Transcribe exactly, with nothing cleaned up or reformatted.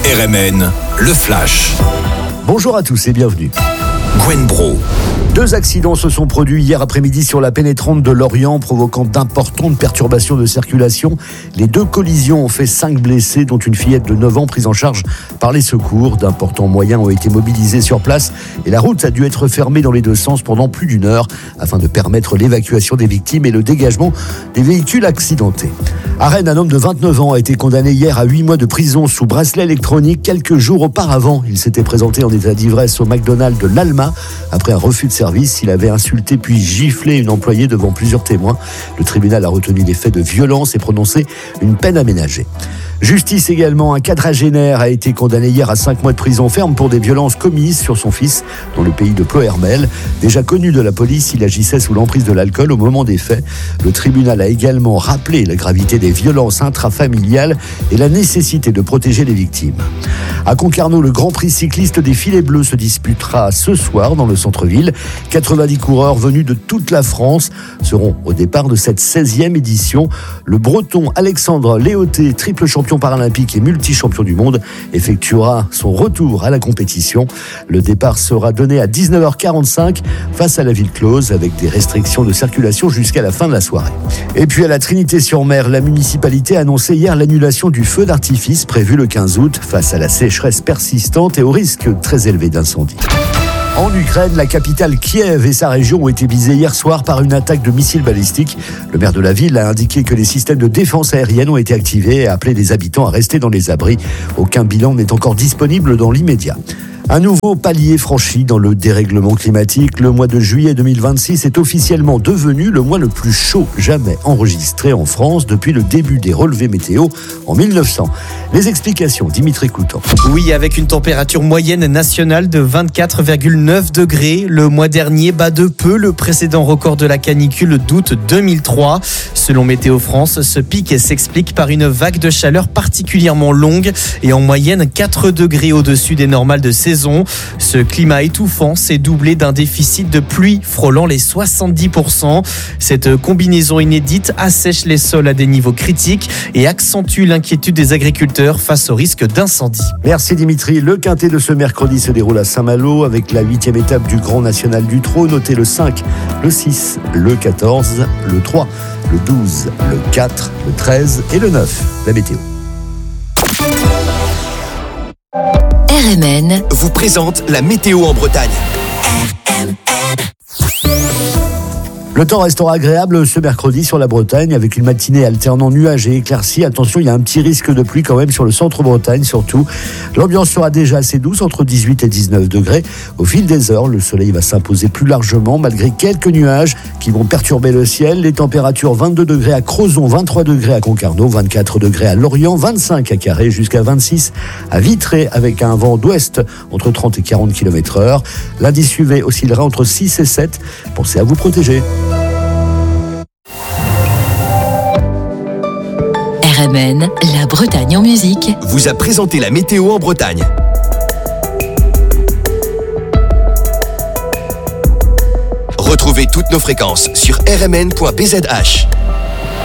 R M N, le Flash. Bonjour à tous et bienvenue. Gwen Bro. Deux accidents se sont produits hier après-midi sur la pénétrante de Lorient, provoquant d'importantes perturbations de circulation. Les deux collisions ont fait cinq blessés, dont une fillette de neuf ans prise en charge par les secours. D'importants moyens ont été mobilisés sur place et la route a dû être fermée dans les deux sens pendant plus d'une heure afin de permettre l'évacuation des victimes et le dégagement des véhicules accidentés. À Rennes, un homme de vingt-neuf ans a été condamné hier à huit mois de prison sous bracelet électronique. Quelques jours auparavant, il s'était présenté en état d'ivresse au McDonald's de l'Alma. Après un refus de service, il avait insulté puis giflé une employée devant plusieurs témoins. Le tribunal a retenu les faits de violence et prononcé une peine aménagée. Justice également, un quadragénaire a été condamné hier à cinq mois de prison ferme pour des violences commises sur son fils dans le pays de Ploërmel. Déjà connu de la police, il agissait sous l'emprise de l'alcool au moment des faits. Le tribunal a également rappelé la gravité des violences intrafamiliales et la nécessité de protéger les victimes. À Concarneau, le Grand Prix cycliste des filets bleus se disputera ce soir dans le centre-ville. quatre-vingt-dix coureurs venus de toute la France seront au départ de cette seizième édition. Le Breton Alexandre Léoté, triple champion paralympique et multi-champion du monde, effectuera son retour à la compétition. Le départ sera donné à dix-neuf heures quarante-cinq face à la ville close avec des restrictions de circulation jusqu'à la fin de la soirée. Et puis à la Trinité-sur-Mer, la municipalité a annoncé hier l'annulation du feu d'artifice prévu le quinze août face à la sécheresse persistante et au risque très élevé d'incendie. En Ukraine, la capitale Kiev et sa région ont été visées hier soir par une attaque de missiles balistiques. Le maire de la ville a indiqué que les systèmes de défense aérienne ont été activés et a appelé les habitants à rester dans les abris. Aucun bilan n'est encore disponible dans l'immédiat. Un nouveau palier franchi dans le dérèglement climatique. Le mois de juillet deux mille vingt-six est officiellement devenu le mois le plus chaud jamais enregistré en France depuis le début des relevés météo en mille neuf cents. Les explications, Dimitri Coutan. Oui, avec une température moyenne nationale de vingt-quatre virgule neuf degrés. Le mois dernier bat de peu le précédent record de la canicule d'août deux mille trois. Selon Météo France, ce pic s'explique par une vague de chaleur particulièrement longue et en moyenne quatre degrés au-dessus des normales de saison. Ce climat étouffant s'est doublé d'un déficit de pluie frôlant les soixante-dix pour cent. Cette combinaison inédite assèche les sols à des niveaux critiques et accentue l'inquiétude des agriculteurs face au risque d'incendie. Merci Dimitri. Le quintet de ce mercredi se déroule à Saint-Malo avec la huitième étape du Grand National du Trot. Notez le cinq, le six, le quatorze, le trois, le douze, le quatre, le treize et le neuf. La météo. R M N vous présente la météo en Bretagne. Le temps restera agréable ce mercredi sur la Bretagne avec une matinée alternant nuages et éclaircies. Attention, il y a un petit risque de pluie quand même sur le centre-Bretagne surtout. L'ambiance sera déjà assez douce, entre dix-huit et dix-neuf degrés. Au fil des heures, le soleil va s'imposer plus largement malgré quelques nuages qui vont perturber le ciel. Les températures vingt-deux degrés à Crozon, vingt-trois degrés à Concarneau, vingt-quatre degrés à Lorient, vingt-cinq à Carré, jusqu'à vingt-six à Vitré avec un vent d'ouest entre trente et quarante kilomètres heure. L'indice U V oscillera entre six et sept. Pensez à vous protéger. R M N, la Bretagne en musique, vous a présenté la météo en Bretagne. Retrouvez toutes nos fréquences sur r m n point b z h.